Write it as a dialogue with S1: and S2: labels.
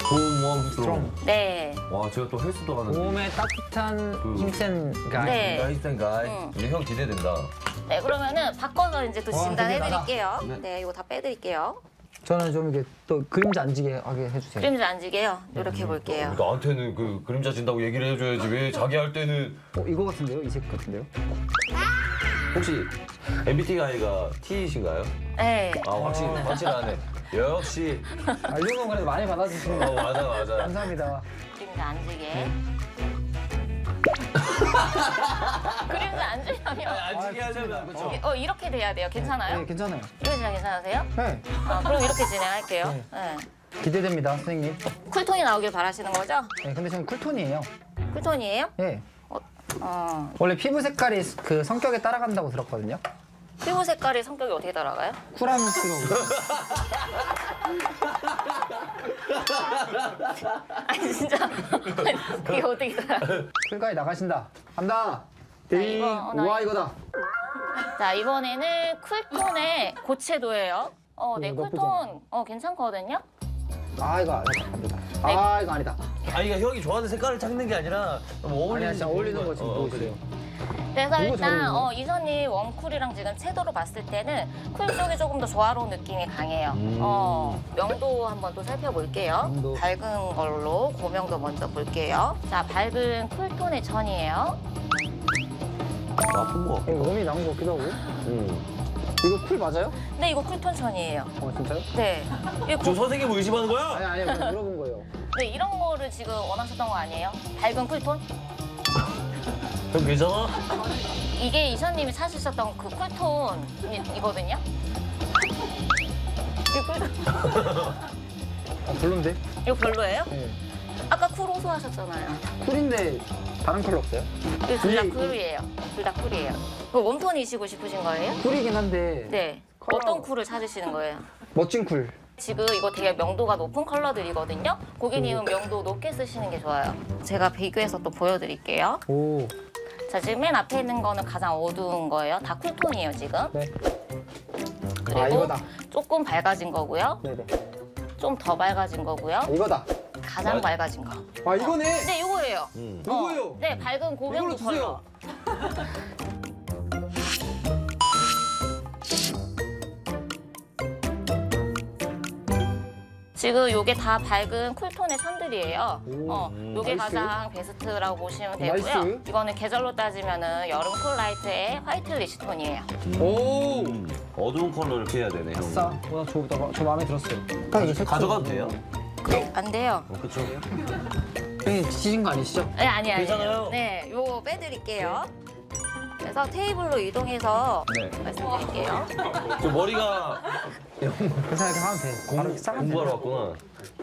S1: 봄웜 스트롱.
S2: 네.
S1: 와, 제가 또 헬스도 가는데.
S3: 몸에 따뜻한 힘센 가이.
S2: 네.
S1: 나이스 가이. 근데 형 기대된다.
S2: 네, 그러면은 바꿔서 이제 또
S3: 와,
S2: 진단해드릴게요.
S1: 네.
S2: 네, 이거 다 빼드릴게요.
S3: 저는 좀 이게 또 그림자 안 지게 하게 해주세요.
S2: 그림자 안 지게요. 이렇게 볼게요.
S1: 나한테는 그 그림자 진다고 얘기를 해줘야지. 왜 자기 할 때는.
S3: 이거 같은데요? 이 색 같은데요?
S1: 혹시 MBTI가 T이신가요?
S2: 네.
S1: 아, 확실하네. 역시.
S3: 이런 건 그래도 많이 받아주시는 거
S1: 맞아.
S3: 감사합니다.
S2: 그림자 안 지게. 그림자 안 지려면
S1: 안 지게 하려면, 그쵸?
S2: 이렇게 돼야 돼요. 괜찮아요?
S3: 네, 괜찮아요.
S2: 이거 진짜 괜찮으세요?
S3: 네,
S2: 그럼 이렇게 진행할게요.
S3: 네.
S2: 네.
S3: 기대됩니다, 선생님.
S2: 쿨톤이 나오길 바라시는 거죠?
S3: 네, 근데 저는 쿨톤이에요.
S2: 쿨톤이에요?
S3: 네.
S2: 어.
S3: 원래 피부 색깔이 그 성격에 따라간다고 들었거든요.
S2: 피부 색깔이 성격이 어떻게 따라가요?
S3: 쿨하면 쓰고.
S2: 아니 진짜 그게 어떻게 따라?
S3: 쿨가이 나가신다. 간다.
S2: 이거,
S3: 와 이거다.
S2: 자 이번에는 쿨톤의 고채도예요. 네
S3: 나쁘지
S2: 쿨톤 괜찮거든요.
S3: 아 이거 아니다.
S2: 네.
S3: 아 이거 아니다.
S1: 아니, 그러니까 형이 좋아하는 색깔을 찾는 게 아니라 어울리는
S3: 아니야, 진짜 어울리는 거 지금 보여주세요.
S2: 그래서
S3: 이거 잘
S2: 일단
S3: 어울리네.
S2: 이선님 웜쿨이랑 지금 채도로 봤을 때는 쿨 쪽이 조금 더 조화로운 느낌이 강해요. 명도 한번 또 살펴볼게요.
S3: 명도.
S2: 밝은 걸로 고명도 먼저 볼게요. 자 밝은 쿨톤의 천이에요.
S1: 나쁜 거.
S3: 몸이 나온 것 같기도 하고. 이거 쿨 맞아요?
S2: 네 이거 쿨톤 천이에요.
S3: 진짜요?
S2: 네. 이거
S1: 저 선생님 의심하는 거야?
S3: 아니 물어본 거예요.
S2: 네, 이런 거를 지금 원하셨던 거 아니에요? 밝은 쿨톤?
S1: 형 괜찮아?
S2: 이게 이선님이 찾으셨던 그 쿨톤이거든요? 이거 쿨톤.
S3: 별론데?
S2: 이거 별로예요?
S3: 네.
S2: 아까 쿨 호소하셨잖아요.
S3: 쿨인데 다른 컬러 없어요?
S2: 이거 둘 다
S3: 둘이-
S2: 쿨이에요. 둘 다 쿨이에요. 그 웜톤이시고 싶으신 거예요?
S3: 쿨이긴 한데
S2: 네. 어떤 쿨을 찾으시는 거예요?
S3: 멋진 쿨.
S2: 지금 이거 되게 명도가 높은 컬러들이거든요? 고객님은 명도 높게 쓰시는 게 좋아요. 제가 비교해서 또 보여드릴게요.
S3: 오.
S2: 자, 지금 맨 앞에 있는 거는 가장 어두운 거예요. 다 쿨톤이에요, 지금.
S3: 네.
S2: 그리고
S3: 이거다.
S2: 조금 밝아진 거고요.
S3: 네네.
S2: 좀 더 밝아진 거고요.
S3: 이거다.
S2: 가장 밝아진 거.
S3: 아 이거네.
S2: 네, 이거예요.
S3: 이거예요.
S2: 네, 밝은 고명도
S3: 이걸로 주세요.
S2: 컬러. 지금 요게 다 밝은 쿨톤의 선들이에요. 요게
S3: 나이스.
S2: 가장 베스트라고 보시면 되고요.
S3: 나이스.
S2: 이거는 계절로 따지면은 여름 쿨라이트의 화이트 리시톤이에요.
S3: 오.
S1: 어두운 컬러를 피해야 되네, 형.
S3: 싸. 저 마음에 들었어요. 딱 이게
S1: 가져가도 돼요?
S2: 안 돼요.
S1: 그쵸?
S3: 형님 지신 거 아니시죠?
S2: 네, 아니에요.
S1: 괜찮아요?
S2: 네, 요거 빼드릴게요. 그래서 테이블로 이동해서
S1: 네.
S2: 말씀드릴게요.
S1: 저 머리가
S3: 괜찮아 이렇게 하면 돼. 바로 이렇게 싹 하면
S1: 공부하러
S3: 돼.
S1: 왔구나.